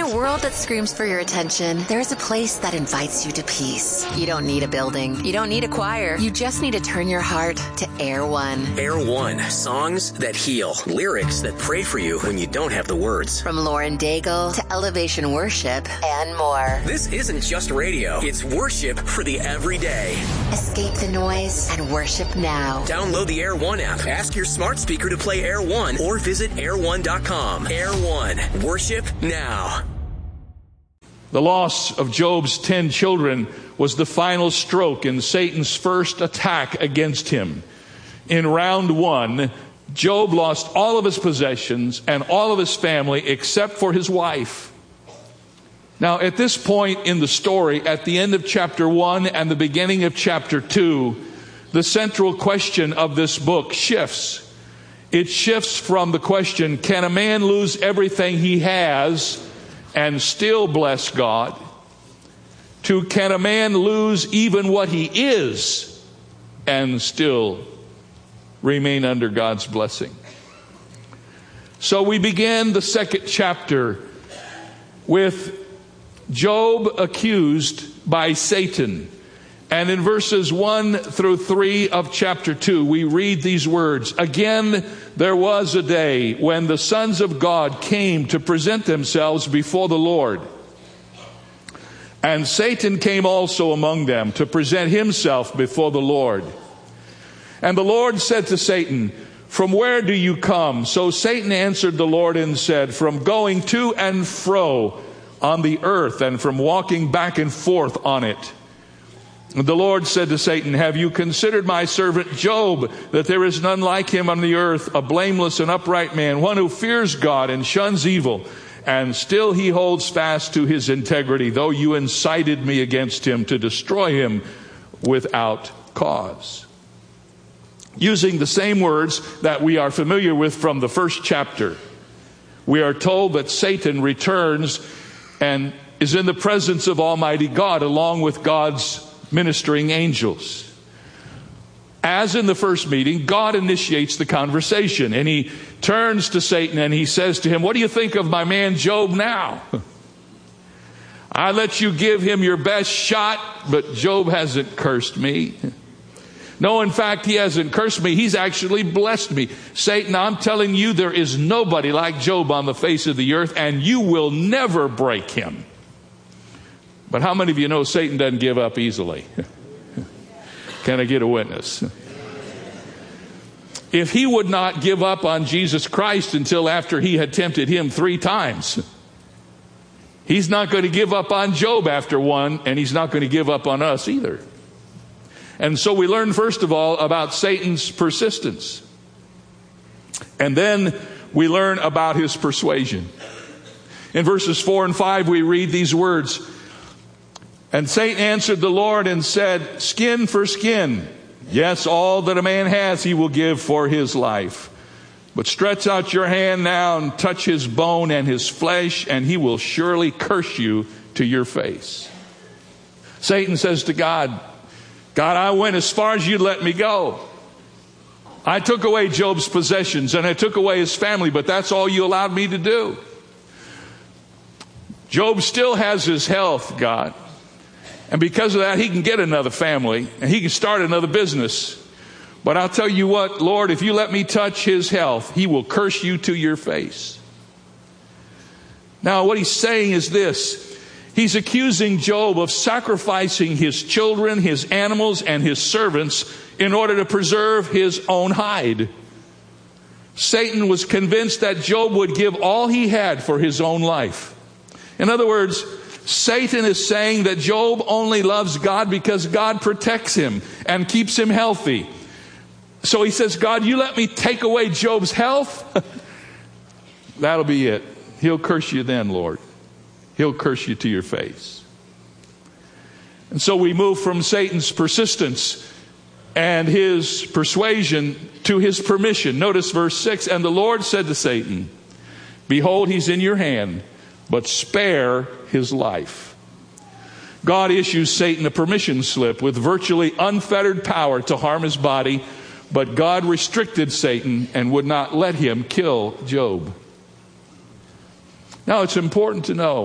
a world that screams for your attention, there is a place that invites you to peace. You don't need a building. You don't need a choir. You just need to turn your heart to Air One. Air One. Songs that heal. Lyrics that pray for you when you don't have the words. From Lauren Daigle to Elevation Worship and more. This isn't just radio. It's worship for the everyday. Escape the noise and worship now. Download the Air One app. Ask your smart speaker to play Air One or visit air1.com. Air One. Worship now. The loss of Job's 10 children was the final stroke in Satan's first attack against him. In round 1, Job lost all of his possessions and all of his family except for his wife. Now, at this point in the story, at the end of chapter 1 and the beginning of chapter 2, the central question of this book shifts. It shifts from the question, can a man lose everything he has and still bless God, to can a man lose even what he is and still remain under God's blessing? So we began the second chapter with Job accused by Satan. And in verses 1 through 3 of chapter 2, we read these words. Again, there was a day when the sons of God came to present themselves before the Lord. And Satan came also among them to present himself before the Lord. And the Lord said to Satan, from where do you come? So Satan answered the Lord and said, from going to and fro on the earth and from walking back and forth on it. The Lord said to Satan, have you considered my servant Job, that there is none like him on the earth, a blameless and upright man, one who fears God and shuns evil, and still he holds fast to his integrity, though you incited me against him to destroy him without cause. Using the same words that we are familiar with from the first chapter, we are told that Satan returns and is in the presence of Almighty God along with God's ministering angels. As in the first meeting, God initiates the conversation, and he turns to Satan and he says to him, what do you think of my man Job now? I let you give him your best shot, but Job hasn't cursed me. No, in fact, he hasn't cursed me. He's actually blessed me. Satan, I'm telling you, there is nobody like Job on the face of the earth, and you will never break him. But how many of you know Satan doesn't give up easily? Can I get a witness? If he would not give up on Jesus Christ until after he had tempted him 3 times, he's not going to give up on Job after one, and he's not going to give up on us either. And so we learn, first of all, about Satan's persistence. And then we learn about his persuasion. In verses 4 and 5, we read these words. And Satan answered the Lord and said, skin for skin. Yes, all that a man has he will give for his life. But stretch out your hand now and touch his bone and his flesh, and he will surely curse you to your face. Satan says to God, God, I went as far as you let me go. I took away Job's possessions and I took away his family, but that's all you allowed me to do. Job still has his health, God. And because of that, he can get another family and he can start another business. But I'll tell you what, Lord, if you let me touch his health, he will curse you to your face. Now, what he's saying is this. He's accusing Job of sacrificing his children, his animals, and his servants in order to preserve his own hide. Satan was convinced that Job would give all he had for his own life. In other words, Satan is saying that Job only loves God because God protects him and keeps him healthy. So he says, God, you let me take away Job's health? That'll be it. He'll curse you then, Lord. He'll curse you to your face. And so we move from Satan's persistence and his persuasion to his permission. Notice verse 6, and the Lord said to Satan, behold, he's in your hand, but spare his life. God issues Satan a permission slip with virtually unfettered power to harm his body, but God restricted Satan and would not let him kill Job. Now, it's important to know